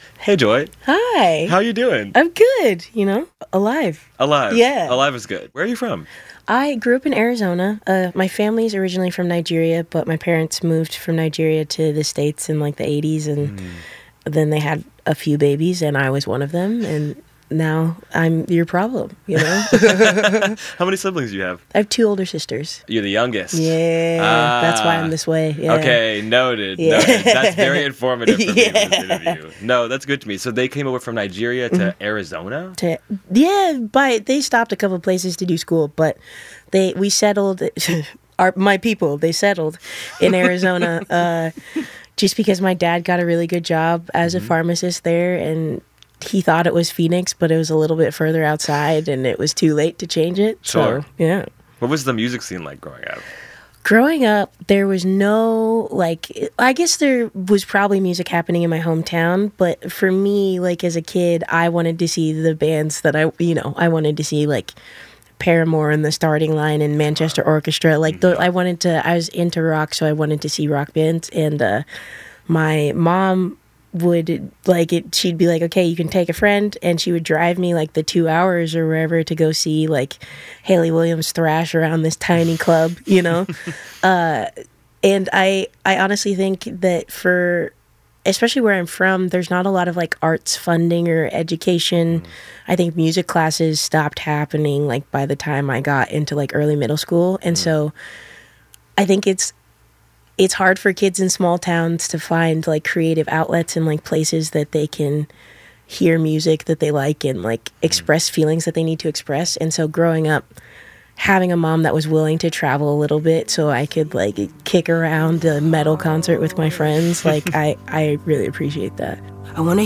Hey, Joy. Hi. How you doing? I'm good, alive. Alive. Yeah. Alive is good. Where are you from? I grew up in Arizona. My family's originally from Nigeria, but my parents moved from Nigeria to the States in like the 80s, and then they had a few babies, and I was one of them, and now I'm your problem, How many siblings do you have? I have two older sisters. You're the youngest. Yeah, that's why I'm this way. Yeah. Okay, noted. Yeah. Noted. That's very informative for me in this Yeah. interview. No, that's good to me. So they came over from Nigeria to Arizona? But they stopped a couple places to do school, but we settled. My people, they settled in Arizona just because my dad got a really good job as a pharmacist there, and he thought it was Phoenix, but it was a little bit further outside, and it was too late to change it. Sure. So, yeah. What was the music scene like growing up? Growing up, there was no, I guess there was probably music happening in my hometown, but for me, as a kid, I wanted to see the bands that I wanted to see, Paramore and the Starting Line and Manchester Orchestra. I was into rock, so I wanted to see rock bands, and my mom would she'd be like, okay, you can take a friend, and she would drive me the 2 hours or wherever to go see Haley Williams thrash around this tiny club, and I honestly think that especially where I'm from, there's not a lot of arts funding or education. I think music classes stopped happening by the time I got into early middle school, and so I think it's hard for kids in small towns to find creative outlets and places that they can hear music that they like and express feelings that they need to express. And so growing up, having a mom that was willing to travel a little bit so I could kick around a metal concert with my friends, I really appreciate that. I want to